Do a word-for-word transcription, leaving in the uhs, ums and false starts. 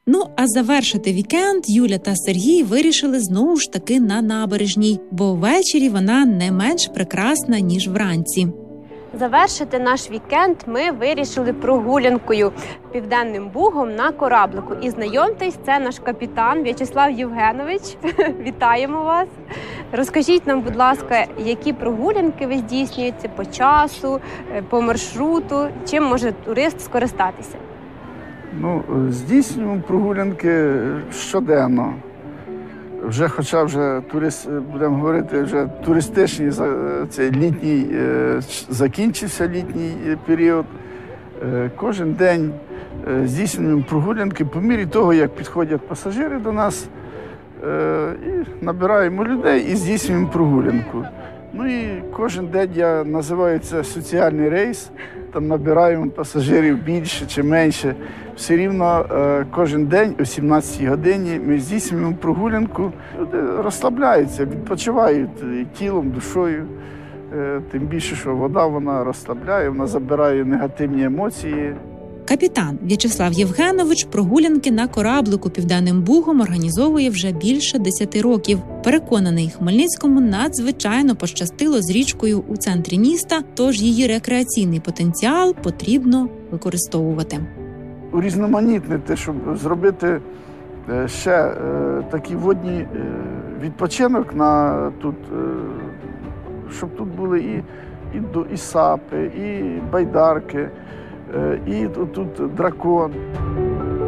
Ну, а завершити вікенд Юля та Сергій вирішили знову ж таки на набережній, бо ввечері вона не менш прекрасна, ніж вранці. Завершити наш вікенд ми вирішили прогулянкою Південним Бугом на кораблику. І знайомтесь, це наш капітан В'ячеслав Євгенович. Вітаємо вас! Розкажіть нам, будь ласка, які прогулянки ви здійснюєте по часу, по маршруту, чим може турист скористатися? Ну, здійснюємо прогулянки щоденно. Вже, хоча вже турист, будемо говорити, вже туристичний цей літній, закінчився літній період. Кожен день здійснюємо прогулянки по мірі того, як підходять пасажири до нас. І набираємо людей і здійснюємо прогулянку. Ну і кожен день я називаю це соціальний рейс. Там набираємо пасажирів більше чи менше. Все рівно кожен день о сімнадцятій годині ми здійснюємо прогулянку. Люди розслабляються, відпочивають і тілом, душою. Тим більше, що вода вона розслабляє, вона забирає негативні емоції. Капітан В'ячеслав Євгенович прогулянки на кораблику Південним Бугом організовує вже більше десяти років. Переконаний, Хмельницькому надзвичайно пощастило з річкою у центрі міста, тож її рекреаційний потенціал потрібно використовувати. Урізноманітнити, щоб зробити ще такий водний відпочинок на тут, щоб тут були і, і, і сапи, і байдарки, і тут дракон.